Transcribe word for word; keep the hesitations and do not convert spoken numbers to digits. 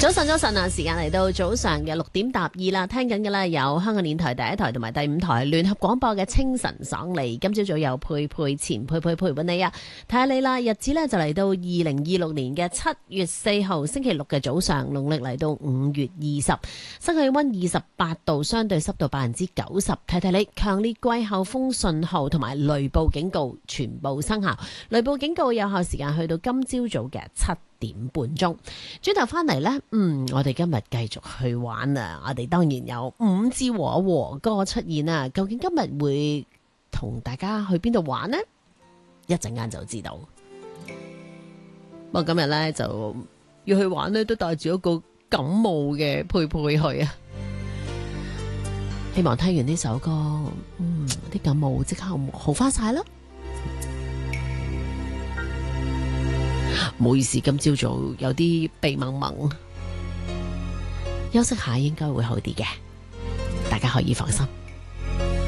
早晨，早晨啊！時間嚟到早上嘅六點踏二啦，聽緊嘅咧有香港電台第一台同埋第五台聯合廣播嘅清晨爽利。今朝早有佩佩前佩佩陪伴你啊，睇下你啦。日子咧就嚟到二零二六年嘅七月四號星期六嘅早上，農曆嚟到五月二十，室氣溫二十八度，相對濕度百分之九十。睇睇你，強烈季候風信號同埋雷暴警告全部生效，雷暴警告有效時間去到今朝早嘅七點半鐘。轉頭翻嚟呢，嗯，我哋今日繼續去玩啊！我哋當然有五支和和歌出現啊！究竟今日會同大家去邊度玩呢？一陣間就知道。不過今日呢，就要去玩呢，都帶住一個感冒嘅佩佩去啊！希望聽完呢首歌，嗯，啲感冒即刻好翻晒啦。唔好意思，今朝早有啲鼻濛濛，休息下應該會好啲嘅，大家可以放心。